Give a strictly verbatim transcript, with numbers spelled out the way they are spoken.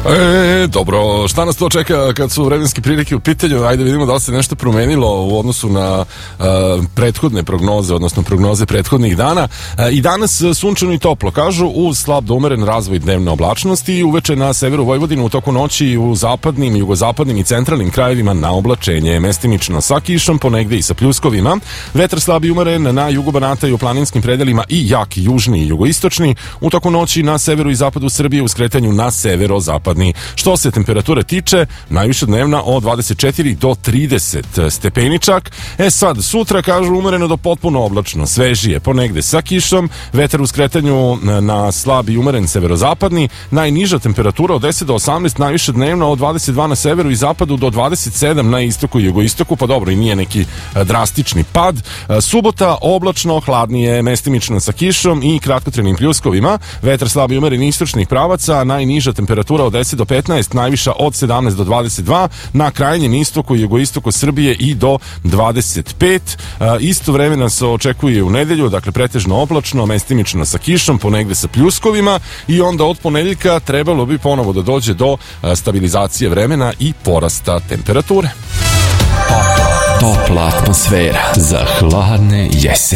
E, dobro, šta nas to čeka kad su vremenske prilike u pitanju? Ajde vidimo da li se nešto promenilo u odnosu na uh, prethodne prognoze, odnosno prognoze prethodnih dana. Uh, I danas sunčano i toplo, kažu, uz slab do umeren razvoj dnevne oblačnosti i uveče na severu Vojvodine, u toku noći u zapadnim, jugozapadnim i centralnim krajevima na oblačenje, mestimično sa kišom, ponegde i sa pljuskovima. Vetar slab i umeren na jugu Banata i u planinskim predelima i jak južni i jugoistočni. U toku noći na severu i zapadu Srbije u skretanju na severo-zapad. Što se temperature tiče, najviša dnevna od dvadeset četiri do trideset stepeni čak. E sad, sutra kažu umereno do potpuno oblačno, svežije, ponegde sa kišom, vetar u skretanju na slab i umeren severozapadni, najniža temperatura od deset do osamnaest, najviša dnevna od dvadeset dva na severu i zapadu do dvadeset sedam na istoku i jugoistoku, pa dobro, i nije neki drastični pad. Subota oblačno, hladnije, mestimično sa kišom i kratkotrenim pljuskovima, vetar slab i umeren istočnih pravaca, najniža temperatura od deset do petnaest, najviša od sedamnaest do dvadeset dva, na krajnjem istoku i jugoistoku Srbije i do dvadeset pet. Isto vreme nas očekuje u nedelju, dakle pretežno oblačno, mestimično sa kišom, ponegde sa pljuskovima, i onda od ponedeljka trebalo bi ponovo da dođe do stabilizacije vremena i porasta temperature. Topla atmosfera za hladne jeseni.